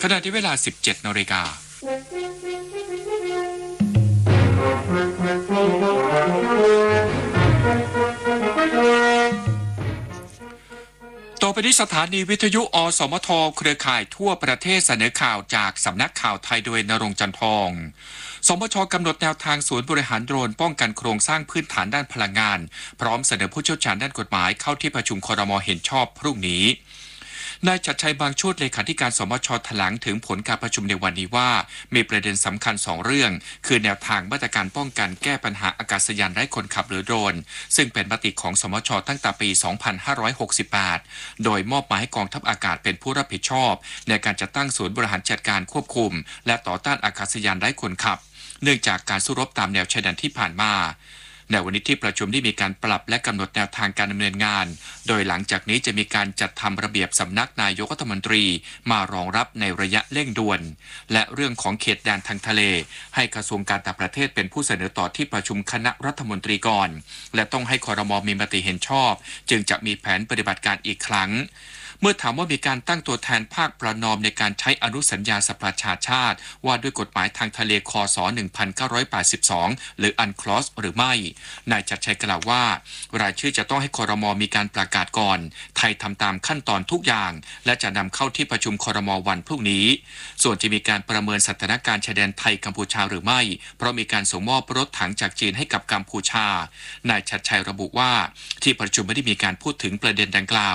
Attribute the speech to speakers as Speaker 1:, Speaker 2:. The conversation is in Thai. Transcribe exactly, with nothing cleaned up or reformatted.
Speaker 1: ขณะที่เวลา สิบเจ็ดนาฬิกาต่อไปนี้สถานีวิทยุอสมทเครือข่ายทั่วประเทศเสนอข่าวจากสำนักข่าวไทยโดยณรงค์ จันทองสมชกำหนดแนวทางศูนย์บริหารโดรนป้องกันโครงสร้างพื้นฐานด้านพลังงานพร้อมเสนอผู้เชี่ยวชาญด้านกฎหมายเข้าที่ประชุมครม.เห็นชอบพรุ่งนี้นายชัดชัยบางชูดเลขาธิการสมชแถลงถึงผลการประชุมในวันนี้ว่ามีประเด็นสำคัญสองเรื่องคือแนวทางมาตรการป้องกันแก้ปัญหาอากาศยานไร้คนขับหรือโดรนซึ่งเป็นมติของสมชตั้งแต่ปี สองพันห้าร้อยหกสิบแปด โดยมอบหมายให้กองทัพอากาศเป็นผู้รับผิดชอบในการจัดตั้งศูนย์บริหารจัดการควบคุมและต่อต้านอากาศยานไร้คนขับเนื่องจากการสู้รบตามแนวชายแดนที่ผ่านมาในวันนี้ที่ประชุมได้มีการปรับและกำหนดแนวทางการดำเนินงานโดยหลังจากนี้จะมีการจัดทำระเบียบสำนักนายกรัฐมนตรีมารองรับในระยะเร่งด่วนและเรื่องของเขตแดนทางทะเลให้กระทรวงการต่างประเทศเป็นผู้เสนอต่อที่ประชุมคณะรัฐมนตรีก่อนและต้องให้ครม.มีมติเห็นชอบจึงจะมีแผนปฏิบัติการอีกครั้งเมื่อถามว่ามีการตั้งตัวแทนภาคประนอมในการใช้อนุสัญญาสหประชาชาติว่าด้วยกฎหมายทางทะเลคศหนึ่งพันเก้าร้อยแปดสิบสองหรืออันคลอสหรือไม่นายชัดชัยกล่าวว่ารายชื่อจะต้องให้ครม.มีการประกาศก่อนไทยทำตามขั้นตอนทุกอย่างและจะนำเข้าที่ประชุมครม.วันพรุ่งนี้ส่วนจะมีการประเมินสถานการณ์ชายแดนไทยกัมพูชาหรือไม่เพราะมีการส่งมอบรถถังจากจีนให้กับกัมพูชานายชัดชัยระบุว่าที่ประชุมไม่ได้มีการพูดถึงประเด็นดังกล่าว